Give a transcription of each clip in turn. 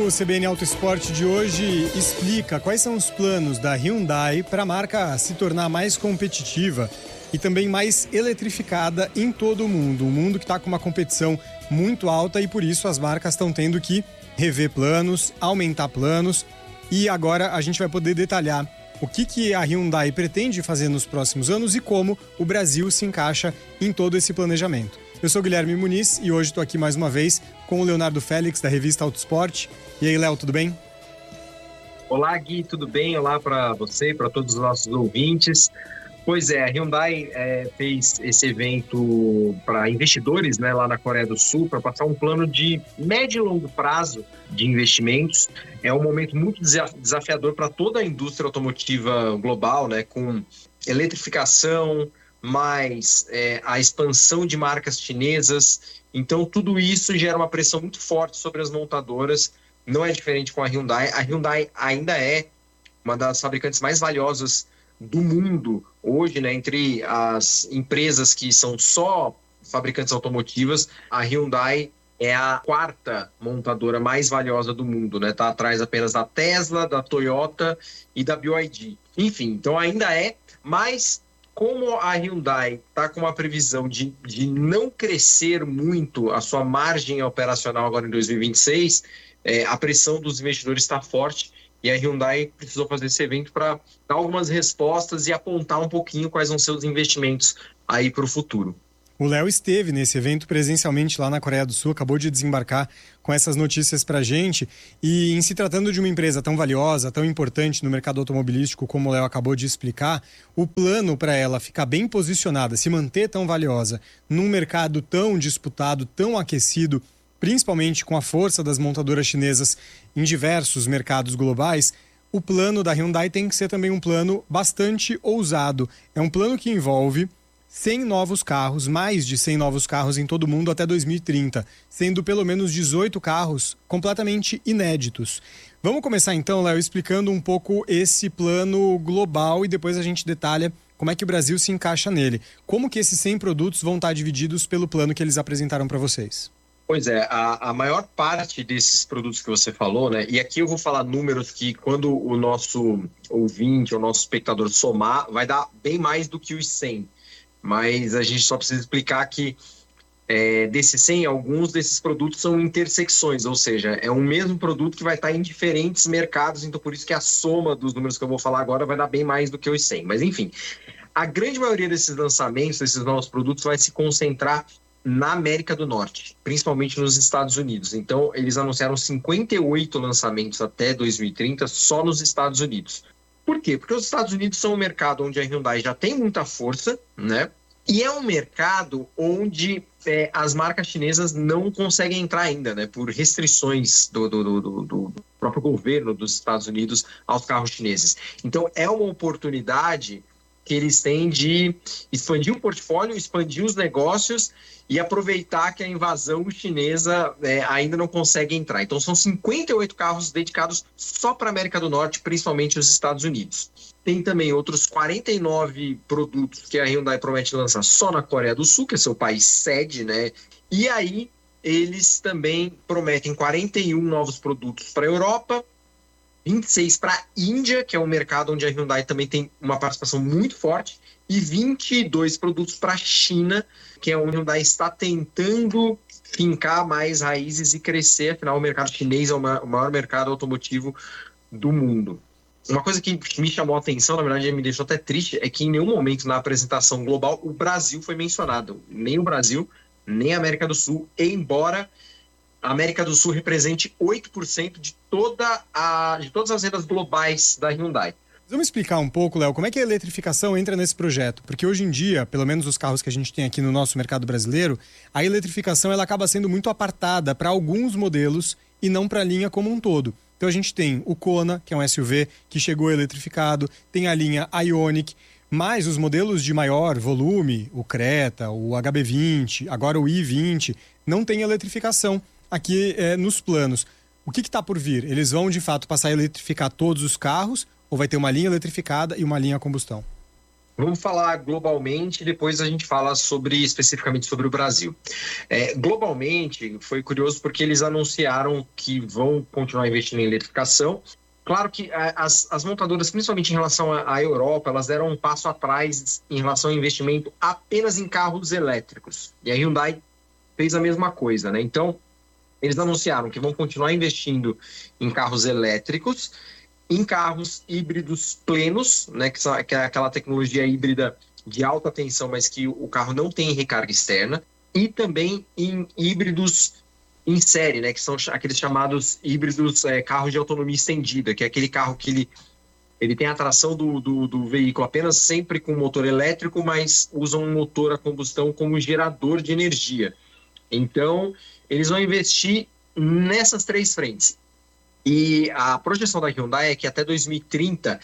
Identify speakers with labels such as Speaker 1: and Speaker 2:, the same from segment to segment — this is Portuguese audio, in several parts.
Speaker 1: o CBN Auto Esporte de hoje explica quais são os planos da Hyundai para a marca se tornar mais competitiva e também mais eletrificada em todo o mundo. Um mundo que está com uma competição muito alta e por isso as marcas estão tendo que rever planos, aumentar planos. E agora a gente vai poder detalhar o que a Hyundai pretende fazer nos próximos anos e como o Brasil se encaixa em todo esse planejamento. Eu sou Guilherme Muniz e hoje estou aqui mais uma vez com o Leonardo Félix, da revista Auto Esporte. E aí, Léo, tudo bem?
Speaker 2: Olá, Gui, tudo bem? Olá para você e para todos os nossos ouvintes. Pois é, a Hyundai fez esse evento para investidores, né, lá na Coreia do Sul, para passar um plano de médio e longo prazo de investimentos. É um momento muito desafiador para toda a indústria automotiva global, né, com eletrificação, mais a expansão de marcas chinesas. Então, tudo isso gera uma pressão muito forte sobre as montadoras. Não é diferente com a Hyundai. A Hyundai ainda é uma das fabricantes mais valiosas do mundo hoje, né? Entre as empresas que são só fabricantes automotivas, a Hyundai é a quarta montadora mais valiosa do mundo, né? Está atrás apenas da Tesla, da Toyota e da BYD. Enfim, então ainda é, mas como a Hyundai está com uma previsão de não crescer muito a sua margem operacional agora em 2026, a pressão dos investidores está forte e a Hyundai precisou fazer esse evento para dar algumas respostas e apontar um pouquinho quais vão ser os investimentos aí para o futuro.
Speaker 1: O Léo esteve nesse evento presencialmente lá na Coreia do Sul, acabou de desembarcar com essas notícias pra gente. E em se tratando de uma empresa tão valiosa, tão importante no mercado automobilístico, como o Léo acabou de explicar, o plano para ela ficar bem posicionada, se manter tão valiosa, num mercado tão disputado, tão aquecido, principalmente com a força das montadoras chinesas em diversos mercados globais, o plano da Hyundai tem que ser também um plano bastante ousado. É um plano que envolve 100 novos carros, mais de 100 novos carros em todo o mundo até 2030, sendo pelo menos 18 carros completamente inéditos. Vamos começar então, Léo, explicando um pouco esse plano global e depois a gente detalha como é que o Brasil se encaixa nele. Como que esses 100 produtos vão estar divididos pelo plano que eles apresentaram para vocês?
Speaker 2: Pois é, a maior parte desses produtos que você falou, né? E aqui eu vou falar números que quando o nosso ouvinte, o nosso espectador somar, vai dar bem mais do que os 100. Mas a gente só precisa explicar que desses 100, alguns desses produtos são intersecções, ou seja, é um mesmo produto que vai estar em diferentes mercados, então por isso que a soma dos números que eu vou falar agora vai dar bem mais do que os 100. Mas enfim, a grande maioria desses lançamentos, desses novos produtos, vai se concentrar na América do Norte, principalmente nos Estados Unidos. Então eles anunciaram 58 lançamentos até 2030 só nos Estados Unidos. Por quê? Porque os Estados Unidos são um mercado onde a Hyundai já tem muita força, né? E é um mercado onde as marcas chinesas não conseguem entrar ainda, né? Por restrições do próprio governo dos Estados Unidos aos carros chineses. Então, é uma oportunidade que eles têm de expandir o portfólio, expandir os negócios e aproveitar que a invasão chinesa ainda não consegue entrar. Então, são 58 carros dedicados só para a América do Norte, principalmente os Estados Unidos. Tem também outros 49 produtos que a Hyundai promete lançar só na Coreia do Sul, que é seu país sede, né? E aí, eles também prometem 41 novos produtos para a Europa, 26 para a Índia, que é um mercado onde a Hyundai também tem uma participação muito forte, e 22 produtos para a China, que é onde a Hyundai está tentando fincar mais raízes e crescer. Afinal, o mercado chinês é o maior mercado automotivo do mundo. Uma coisa que me chamou a atenção, na verdade me deixou até triste, é que em nenhum momento na apresentação global o Brasil foi mencionado. Nem o Brasil, nem a América do Sul, embora a América do Sul represente 8% de todas as vendas globais da Hyundai.
Speaker 1: Vamos explicar um pouco, Léo, como é que a eletrificação entra nesse projeto? Porque hoje em dia, pelo menos os carros que a gente tem aqui no nosso mercado brasileiro, a eletrificação ela acaba sendo muito apartada para alguns modelos e não para a linha como um todo. Então a gente tem o Kona, que é um SUV que chegou eletrificado, tem a linha Ioniq, mas os modelos de maior volume, o Creta, o HB20, agora o i20, não tem eletrificação aqui nos planos. O que está por vir? Eles vão de fato passar a eletrificar todos os carros ou vai ter uma linha eletrificada e uma linha a combustão?
Speaker 2: Vamos falar globalmente, depois a gente fala especificamente sobre o Brasil. Globalmente, foi curioso porque eles anunciaram que vão continuar investindo em eletrificação. Claro que as montadoras, principalmente em relação à Europa, elas deram um passo atrás em relação ao investimento apenas em carros elétricos. E a Hyundai fez a mesma coisa, né? Então, eles anunciaram que vão continuar investindo em carros elétricos, em carros híbridos plenos, né, que é aquela tecnologia híbrida de alta tensão, mas que o carro não tem recarga externa, e também em híbridos em série, né, que são aqueles chamados híbridos carros de autonomia estendida, que é aquele carro que ele tem a tração do veículo apenas sempre com motor elétrico, mas usa um motor a combustão como gerador de energia. Então, eles vão investir nessas 3 frentes. E a projeção da Hyundai é que até 2030,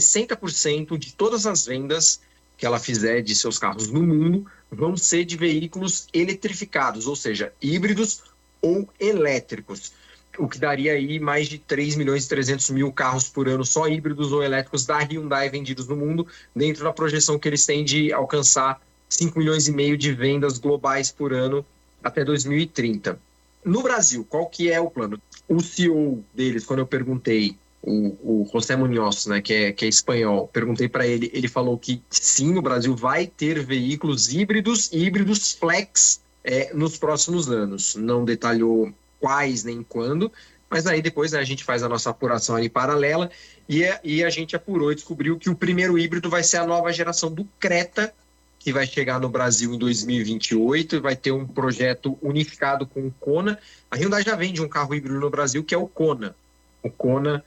Speaker 2: 60% de todas as vendas que ela fizer de seus carros no mundo vão ser de veículos eletrificados, ou seja, híbridos ou elétricos, o que daria aí mais de 3.300.000 carros por ano só híbridos ou elétricos da Hyundai vendidos no mundo, dentro da projeção que eles têm de alcançar 5,5 milhões de vendas globais por ano até 2030. No Brasil, qual que é o plano? O CEO deles, quando eu perguntei, o José Muñoz, né, que é espanhol, perguntei para ele, ele falou que sim, o Brasil vai ter veículos híbridos e híbridos flex nos próximos anos. Não detalhou quais nem quando, mas aí depois, né, a gente faz a nossa apuração ali paralela e a gente apurou e descobriu que o primeiro híbrido vai ser a nova geração do Creta, que vai chegar no Brasil em 2028 e vai ter um projeto unificado com o Kona. A Hyundai já vende um carro híbrido no Brasil, que é o Kona. O Kona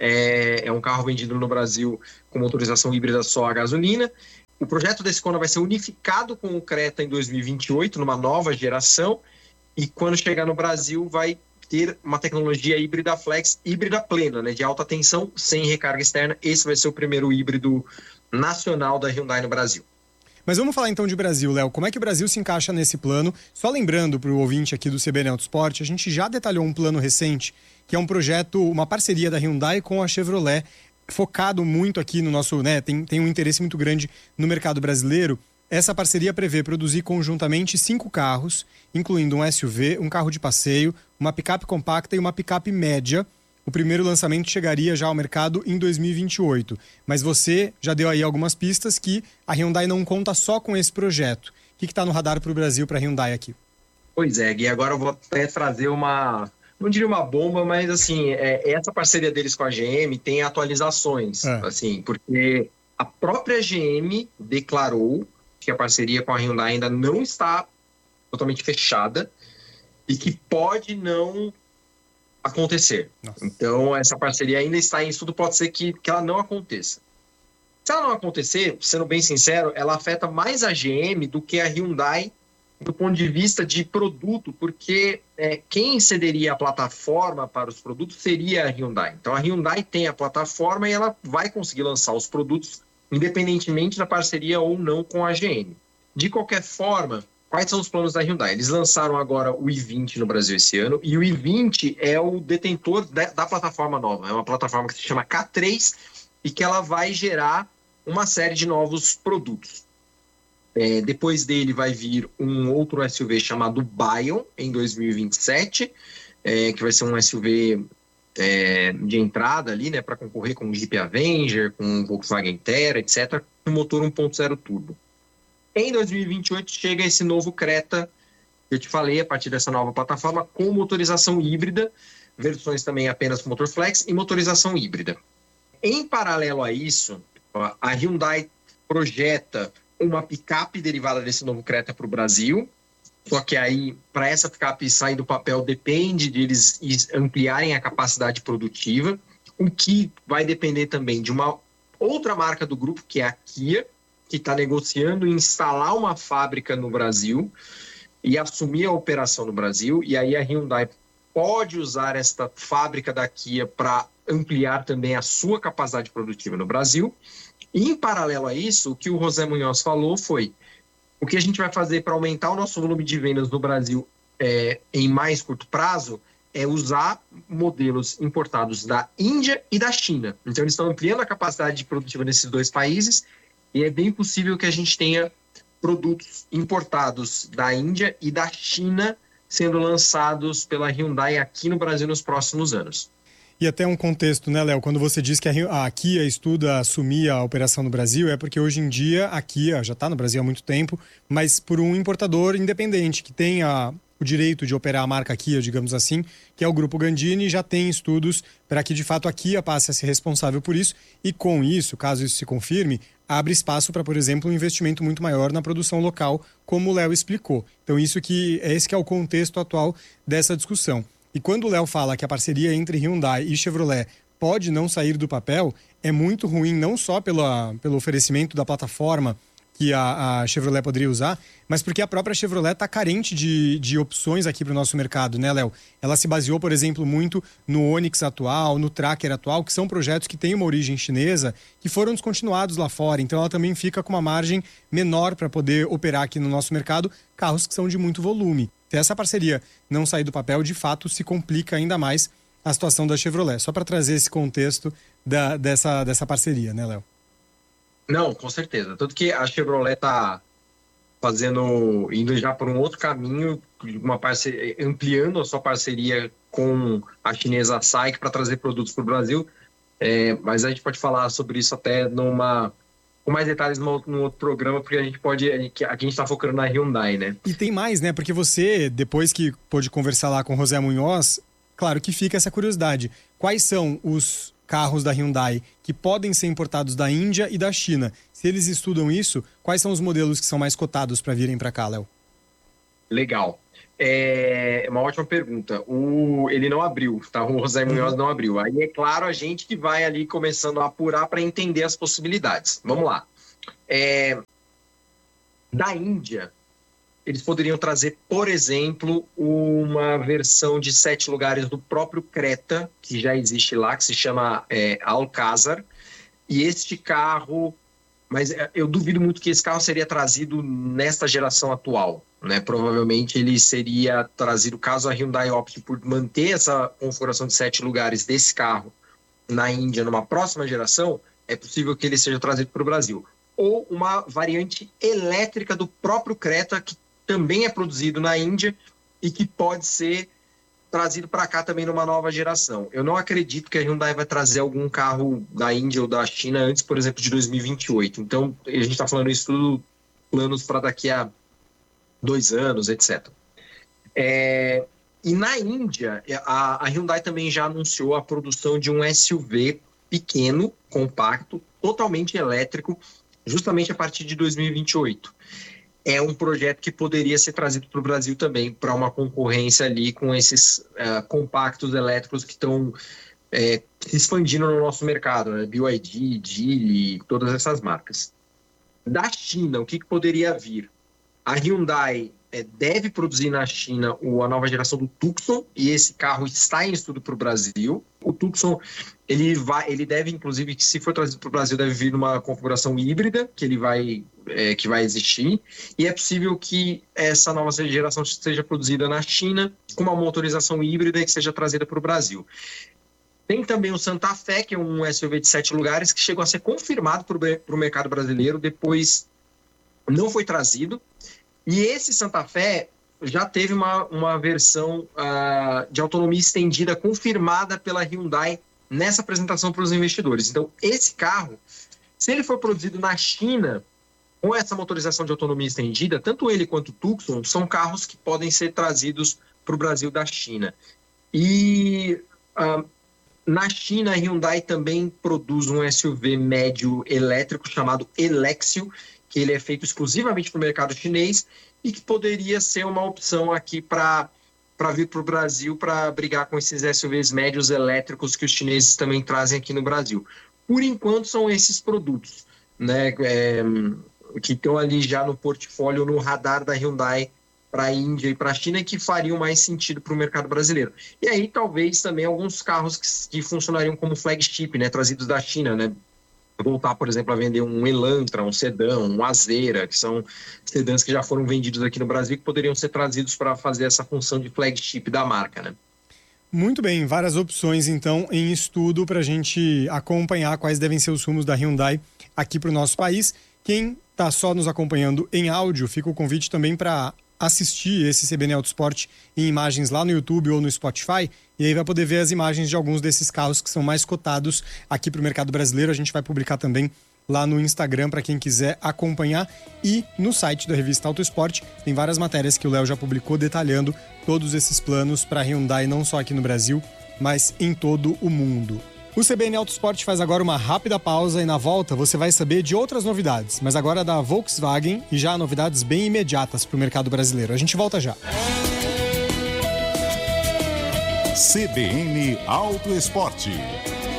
Speaker 2: é um carro vendido no Brasil com motorização híbrida só a gasolina. O projeto desse Kona vai ser unificado com o Creta em 2028, numa nova geração, e quando chegar no Brasil vai ter uma tecnologia híbrida flex, híbrida plena, né, de alta tensão, sem recarga externa. Esse vai ser o primeiro híbrido nacional da Hyundai no Brasil.
Speaker 1: Mas vamos falar então de Brasil, Léo. Como é que o Brasil se encaixa nesse plano? Só lembrando para o ouvinte aqui do CBN Autosport, a gente já detalhou um plano recente, que é um projeto, uma parceria da Hyundai com a Chevrolet, focado muito aqui no nosso, né, tem um interesse muito grande no mercado brasileiro. Essa parceria prevê produzir conjuntamente 5 carros, incluindo um SUV, um carro de passeio, uma picape compacta e uma picape média. O primeiro lançamento chegaria já ao mercado em 2028. Mas você já deu aí algumas pistas que a Hyundai não conta só com esse projeto. O que está no radar para o Brasil, para a Hyundai aqui?
Speaker 2: Pois é, Gui, agora eu vou até trazer não diria uma bomba, mas assim, essa parceria deles com a GM tem atualizações, assim, porque a própria GM declarou que a parceria com a Hyundai ainda não está totalmente fechada e que pode não acontecer. Nossa. Então, essa parceria ainda está em estudo, pode ser que ela não aconteça. Se ela não acontecer, sendo bem sincero, ela afeta mais a GM do que a Hyundai do ponto de vista de produto, porque quem cederia a plataforma para os produtos seria a Hyundai. Então, a Hyundai tem a plataforma e ela vai conseguir lançar os produtos independentemente da parceria ou não com a GM. De qualquer forma, quais são os planos da Hyundai? Eles lançaram agora o i20 no Brasil esse ano, e o i20 é o detentor da plataforma nova. É uma plataforma que se chama K3 e que ela vai gerar uma série de novos produtos. Depois dele vai vir um outro SUV chamado Bion, em 2027, que vai ser um SUV de entrada ali, né, para concorrer com o Jeep Avenger, com o Volkswagen Terra, etc., com motor 1.0 turbo. Em 2028 chega esse novo Creta, que eu te falei, a partir dessa nova plataforma, com motorização híbrida, versões também apenas com motor flex e motorização híbrida. Em paralelo a isso, a Hyundai projeta uma picape derivada desse novo Creta para o Brasil, só que aí, para essa picape sair do papel, depende de eles ampliarem a capacidade produtiva, o que vai depender também de uma outra marca do grupo, que é a Kia, que está negociando instalar uma fábrica no Brasil e assumir a operação no Brasil, e aí a Hyundai pode usar esta fábrica da Kia para ampliar também a sua capacidade produtiva no Brasil. E, em paralelo a isso, o que o José Muñoz falou foi: o que a gente vai fazer para aumentar o nosso volume de vendas no Brasil em mais curto prazo é usar modelos importados da Índia e da China. Então, eles estão ampliando a capacidade produtiva nesses dois países E é bem possível que a gente tenha produtos importados da Índia e da China sendo lançados pela Hyundai aqui no Brasil nos próximos anos.
Speaker 1: E até um contexto, né, Léo? Quando você diz que a Kia estuda assumir a operação no Brasil, é porque hoje em dia a Kia já está no Brasil há muito tempo, mas por um importador independente que tem o direito de operar a marca Kia, digamos assim, que é o Grupo Gandini, já tem estudos para que de fato a Kia passe a ser responsável por isso e com isso, caso isso se confirme, abre espaço para, por exemplo, um investimento muito maior na produção local, como o Léo explicou. Então esse que é o contexto atual dessa discussão. E quando o Léo fala que a parceria entre Hyundai e Chevrolet pode não sair do papel, é muito ruim não só pelo oferecimento da plataforma que a Chevrolet poderia usar, mas porque a própria Chevrolet está carente de opções aqui para o nosso mercado, né, Léo? Ela se baseou, por exemplo, muito no Onix atual, no Tracker atual, que são projetos que têm uma origem chinesa, que foram descontinuados lá fora. Então ela também fica com uma margem menor para poder operar aqui no nosso mercado carros que são de muito volume. Se essa parceria não sair do papel, de fato, se complica ainda mais a situação da Chevrolet. Só para trazer esse contexto dessa parceria, né, Léo?
Speaker 2: Não, com certeza. Tanto que a Chevrolet está indo já por um outro caminho, ampliando a sua parceria com a chinesa SAIC para trazer produtos para o Brasil. Mas a gente pode falar sobre isso até com mais detalhes num outro programa, porque aqui a gente está focando na Hyundai, né?
Speaker 1: E tem mais, né? Porque você, depois que pôde conversar lá com o José Munhoz, claro que fica essa curiosidade. Quais são os carros da Hyundai que podem ser importados da Índia e da China? Se eles estudam isso, quais são os modelos que são mais cotados para virem para cá, Léo?
Speaker 2: Legal. É uma ótima pergunta. Ele não abriu, tá? O José Munhoz não abriu. Aí é claro a gente que vai ali começando a apurar para entender as possibilidades. Vamos lá. Da Índia, eles poderiam trazer, por exemplo, uma versão de 7 lugares do próprio Creta, que já existe lá, que se chama Alcazar. E este carro... Mas eu duvido muito que esse carro seria trazido nesta geração atual, né? Provavelmente ele seria trazido, caso a Hyundai opte por manter essa configuração de 7 lugares desse carro na Índia numa próxima geração, é possível que ele seja trazido para o Brasil. Ou uma variante elétrica do próprio Creta, que também é produzido na Índia e que pode ser trazido para cá também numa nova geração. Eu não acredito que a Hyundai vai trazer algum carro da Índia ou da China antes, por exemplo, de 2028. Então, a gente está falando isso tudo, planos para daqui a 2 anos, etc. E na Índia, a Hyundai também já anunciou a produção de um SUV pequeno, compacto, totalmente elétrico, justamente a partir de 2028. É um projeto que poderia ser trazido para o Brasil também, para uma concorrência ali com esses compactos elétricos que estão se expandindo no nosso mercado, né? BYD, Geely, todas essas marcas. Da China, o que poderia vir? A Hyundai deve produzir na China a nova geração do Tucson, e esse carro está em estudo para o Brasil. O Tucson, ele deve, inclusive, que se for trazido para o Brasil, deve vir numa configuração híbrida, que vai existir, e é possível que essa nova geração seja produzida na China com uma motorização híbrida e que seja trazida para o Brasil. Tem também o Santa Fe, que é um SUV de 7 lugares, que chegou a ser confirmado para o mercado brasileiro, depois não foi trazido. E esse Santa Fe já teve uma versão de autonomia estendida confirmada pela Hyundai nessa apresentação para os investidores. Então, esse carro, se ele for produzido na China, com essa motorização de autonomia estendida, tanto ele quanto o Tucson são carros que podem ser trazidos para o Brasil da China. E na China, a Hyundai também produz um SUV médio elétrico chamado Elexio, que ele é feito exclusivamente para o mercado chinês e que poderia ser uma opção aqui para vir para o Brasil para brigar com esses SUVs médios elétricos que os chineses também trazem aqui no Brasil. Por enquanto, são esses produtos, né, que estão ali já no portfólio, no radar da Hyundai para a Índia e para a China, que fariam mais sentido para o mercado brasileiro. E aí, talvez, também alguns carros que funcionariam como flagship, né, trazidos da China, né? Voltar, por exemplo, a vender um Elantra, um sedã, um Azera, que são sedãs que já foram vendidos aqui no Brasil, que poderiam ser trazidos para fazer essa função de flagship da marca, né?
Speaker 1: Muito bem, várias opções, então, em estudo para a gente acompanhar quais devem ser os rumos da Hyundai aqui para o nosso país, Quem está só nos acompanhando em áudio, fica o convite também para assistir esse CBN Auto Esporte em imagens lá no YouTube ou no Spotify, e aí vai poder ver as imagens de alguns desses carros que são mais cotados aqui para o mercado brasileiro. A gente vai publicar também lá no Instagram para quem quiser acompanhar, e no site da revista Auto Esporte tem várias matérias que o Léo já publicou detalhando todos esses planos para a Hyundai, não só aqui no Brasil, mas em todo o mundo. O CBN Auto Esporte faz agora uma rápida pausa e na volta você vai saber de outras novidades, mas agora da Volkswagen, e já novidades bem imediatas para o mercado brasileiro. A gente volta já.
Speaker 3: CBN Auto Esporte.